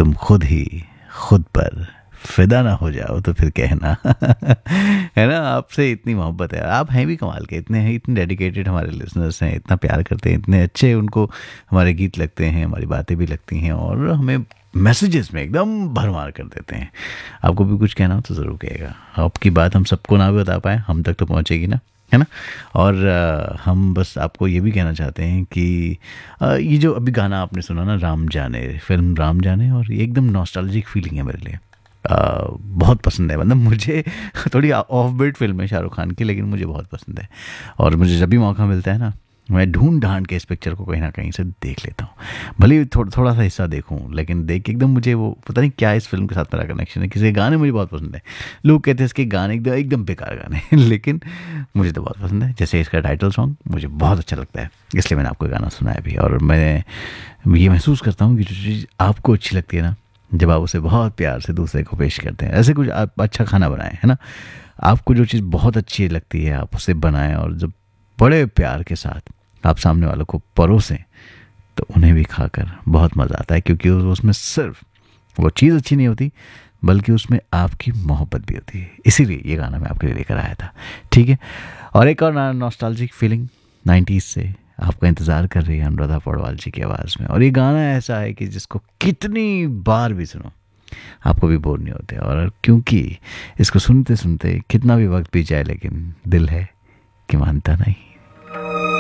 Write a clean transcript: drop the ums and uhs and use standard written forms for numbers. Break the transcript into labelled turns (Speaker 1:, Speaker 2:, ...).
Speaker 1: तुम खुद ही खुद पर फिदा ना हो जाओ तो फिर कहना। है ना, आपसे इतनी मोहब्बत है, आप हैं भी कमाल के, इतने डेडिकेटेड हमारे लिसनर्स हैं, इतना प्यार करते हैं, इतने अच्छे उनको हमारे गीत लगते हैं, हमारी बातें भी लगती हैं और हमें मैसेजेस में एकदम भरमार कर देते हैं। आपको भी कुछ कहना हो तो ज़रूर कहिएगा, आपकी बात हम सबको ना भी बता पाए, हम तक तो पहुँचेगी ना, है ना। और हम बस आपको ये भी कहना चाहते हैं कि ये जो अभी गाना आपने सुना ना, राम जाने, फिल्म राम जाने, और ये एकदम नॉस्टैल्जिक फीलिंग है मेरे लिए। बहुत पसंद है, मतलब मुझे थोड़ी ऑफ बीट फिल्म है शाहरुख खान की, लेकिन मुझे बहुत पसंद है। और मुझे जब भी मौका मिलता है ना, मैं ढूंढ ढांड के इस पिक्चर को कहीं ना कहीं से देख लेता हूँ, भले ही थोड़ा सा हिस्सा देखूँ, लेकिन देख के एकदम मुझे वो पता नहीं क्या इस फिल्म के साथ मेरा कनेक्शन है। किसी गाने मुझे बहुत पसंद है, लोग कहते हैं इसके गाने एकदम एकदम बेकार गाने हैं, लेकिन मुझे तो बहुत पसंद है। जैसे इसका टाइटल सॉन्ग मुझे बहुत अच्छा लगता है, इसलिए मैंने आपको गाना सुनाया भी। और मैं ये महसूस करता हूँ कि जो चीज़ आपको अच्छी लगती है ना, जब आप उसे बहुत प्यार से दूसरे को पेश करते हैं, ऐसे कुछ आप अच्छा खाना बनाएं, है ना, आपको जो चीज़ बहुत अच्छी लगती है आप उसे बनाएं, और जब बड़े प्यार के साथ आप सामने वालों को परोसें तो उन्हें भी खाकर बहुत मज़ा आता है, क्योंकि उसमें सिर्फ वो चीज़ अच्छी नहीं होती, बल्कि उसमें आपकी मोहब्बत भी होती है। इसीलिए ये गाना मैं आपके लिए लेकर आया था, ठीक है। और एक और नॉस्टैल्जिक फीलिंग 90s से आपका इंतज़ार कर रही है अनुराधा पौडवाल जी की आवाज़ में। और ये गाना ऐसा है कि जिसको कितनी बार भी सुनो आपको भी बोर नहीं होते, और क्योंकि इसको सुनते सुनते कितना भी वक्त बीत जाए, लेकिन दिल है कि मानता नहीं।